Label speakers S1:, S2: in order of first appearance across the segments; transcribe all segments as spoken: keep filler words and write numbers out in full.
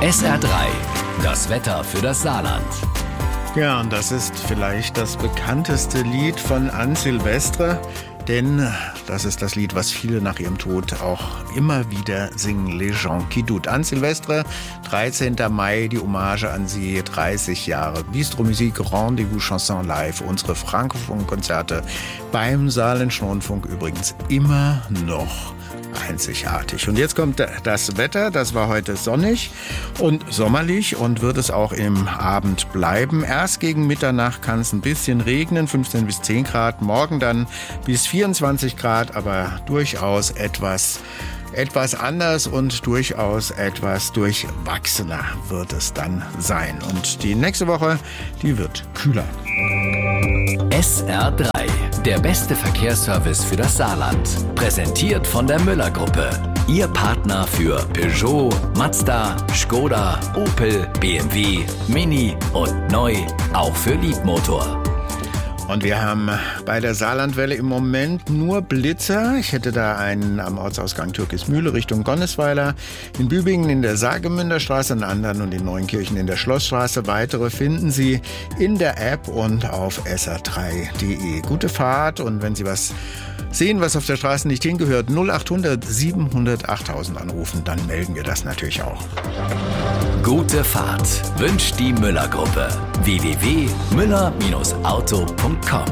S1: S R drei, das Wetter für das Saarland.
S2: Ja, und das ist vielleicht das bekannteste Lied von Anne Silvestre, denn das ist das Lied, was viele nach ihrem Tod auch immer wieder singen, Les gens qui doutent. Anne Silvestre, dreizehnter Mai, die Hommage an sie, dreißig Jahre. Bistro Musique, Rendezvous Chanson live, unsere Frankophon-Konzerte beim Saarländischen Rundfunk übrigens immer noch einzigartig. Und jetzt kommt das Wetter. Das war heute sonnig und sommerlich und wird es auch im Abend bleiben. Erst gegen Mitternacht kann es ein bisschen regnen, fünfzehn bis zehn Grad. Morgen dann bis vierundzwanzig Grad, aber durchaus etwas, etwas anders und durchaus etwas durchwachsener wird es dann sein. Und die nächste Woche, die wird kühler.
S1: S R drei, der beste Verkehrsservice für das Saarland. Präsentiert von der Müller-Gruppe. Ihr Partner für Peugeot, Mazda, Skoda, Opel, B M W, Mini und neu auch für Leapmotor.
S2: Und wir haben bei der Saarlandwelle im Moment nur Blitzer. Ich hätte da einen am Ortsausgang Türkismühle Richtung Gonnesweiler, in Bübingen in der Saargemünderstraße, einen anderen und in Neunkirchen in der Schlossstraße. Weitere finden Sie in der App und auf S R drei punkt de. Gute Fahrt, und wenn Sie was sehen, was auf der Straße nicht hingehört, null achthundert siebenhundert achttausend anrufen, dann melden wir das natürlich auch.
S1: Gute Fahrt wünscht die Müller-Gruppe. w w w punkt müller Bindestrich auto punkt com.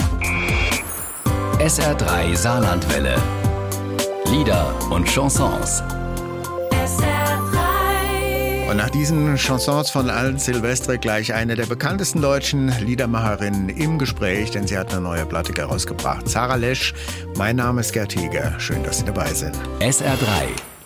S1: S R drei Saarlandwelle. Lieder und Chansons.
S2: Und nach diesen Chansons von Anne Silvestre gleich eine der bekanntesten deutschen Liedermacherinnen im Gespräch, denn sie hat eine neue Platte herausgebracht. Sarah Lesch, mein Name ist Gerd Heger. Schön, dass Sie dabei sind.
S1: S R drei